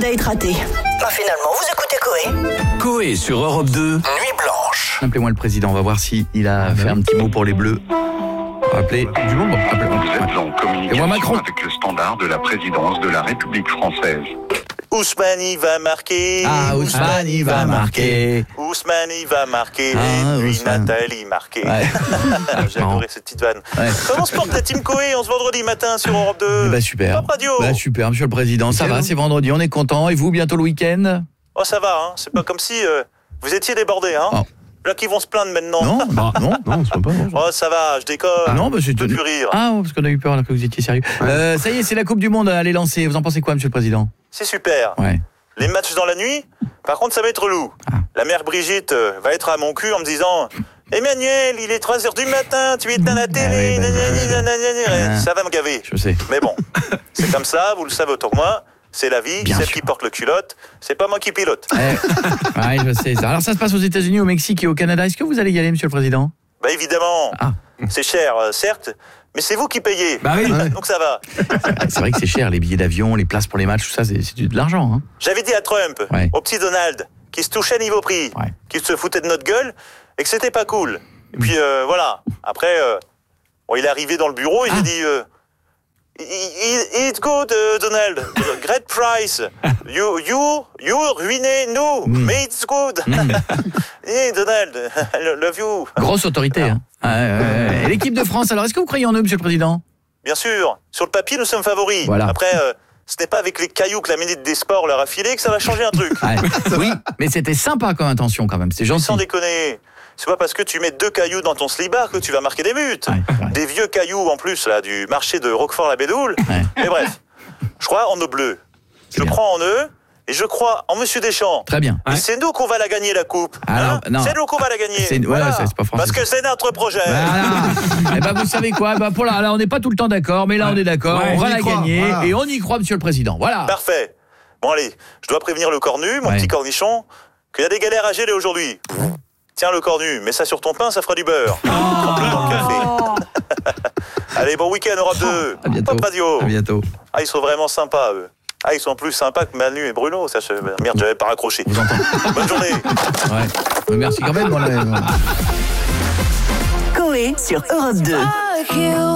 date raté. Finalement, vous écoutez Coé. Coé sur Europe 2, Nuit Blanche. Appelez-moi le président, on va voir s'il a fait un petit mot pour les Bleus. Appelez du monde. Vous êtes en communication Macron. avec le standard de la présidence de la République française. Ousmane va marquer. Ah, Ousmane, il va marquer. Ousmane va marquer. Ah, Et puis Ousmane. Nathalie marquer. Ouais. J'ai adoré cette petite vanne. Ouais. Comment se porte la team Coé en ce vendredi matin sur Europe 2? Bah super. Top Radio. Bah super, monsieur le président. Ça va, c'est vendredi, on est content. Et vous, bientôt le week-end? Oh, ça va, hein. C'est pas comme si vous étiez débordés, hein. Oh. Là, qui vont se plaindre maintenant. Non, bah, non, c'est pas. Oh, ça va, je déconne. Non, bah, je peux plus rire. Ah, parce qu'on a eu peur là que vous étiez sérieux. Ça y est, c'est la Coupe du Monde à aller lancer. Vous en pensez quoi, monsieur le président? C'est super. Ouais. Les matchs dans la nuit, par contre, ça va être relou. Ah. La mère Brigitte va être à mon cul en me disant Emmanuel, il est 3h du matin, tu éteins la télé. oui. Ça va me gaver. Je sais. Mais bon, c'est comme ça, vous le savez autant que moi. C'est la vie, Bien celle sûr. qui porte le culotte, c'est pas moi qui pilote. Ouais, je sais. Alors ça se passe aux États-Unis, au Mexique et au Canada. Est-ce que vous allez y aller, monsieur le président? Bah évidemment, Ah. c'est cher, certes, mais c'est vous qui payez. Bah oui. Donc ça va. C'est vrai que c'est cher, les billets d'avion, les places pour les matchs, tout ça, c'est de l'argent. Hein. J'avais dit à Trump, Ouais. au petit Donald, qui se touchait niveau prix, Ouais. qui se foutait de notre gueule, et que c'était pas cool. Et puis voilà, après, bon, il est arrivé dans le bureau et j'ai dit It's good, Donald, great price. You ruinez nous, mais it's good. Hey, Donald, I love you. Grosse autorité. Hein. Et l'équipe de France, alors est-ce que vous croyez en eux, monsieur le président? Bien sûr, sur le papier, nous sommes favoris. Voilà. Après, ce n'est pas avec les cailloux que la ministre des Sports leur a filé que ça va changer un truc. Ouais. Oui, mais c'était sympa comme intention quand même, c'est gentil. Sans déconner. C'est pas parce que tu mets 2 cailloux dans ton slibard que tu vas marquer des buts. Ouais. Des vieux cailloux en plus là du marché de Roquefort-la-Bédoule. Ouais. Mais bref, je crois en nos bleus. Je bien. crois en eux et je crois en Monsieur Deschamps. Très bien. Et c'est nous qu'on va la gagner la coupe. Alors, non. C'est nous qu'on va la gagner. C'est- ouais, c'est pas français. Parce que c'est notre projet. Voilà. Et ben vous savez quoi, pour là on n'est pas tout le temps d'accord, mais là on est d'accord, Ouais, on va on y la croit, gagner voilà. et on y croit, monsieur le président. Voilà. Parfait. Bon allez, je dois prévenir le cornu, mon Ouais. petit cornichon, qu'il y a des galères à geler aujourd'hui. Tiens le cornu, mets ça sur ton pain, ça fera du beurre. Trempe-le dans le café. Allez, bon week-end Europe 2. À bientôt. Top Radio. À bientôt. Ah, ils sont vraiment sympas, eux. Ah, ils sont plus sympas que Manu et Bruno. Ça, merde, j'avais pas raccroché. Vous entendez? Bonne journée. Ouais. Merci quand même. Coé sur Europe 2.